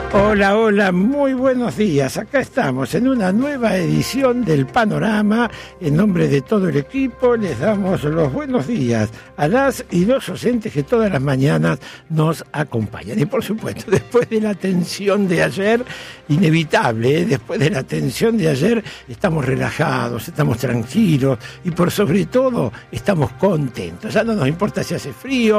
Hola, hola, muy buenos días. Acá estamos en una nueva edición del Panorama. En nombre de todo el equipo les damos los buenos días a las y los oyentes que todas las mañanas nos acompañan. Y por supuesto, después de la tensión de ayer, inevitable, después de la tensión de ayer, estamos relajados, estamos tranquilos y por sobre todo estamos contentos. Ya no nos importa si hace frío,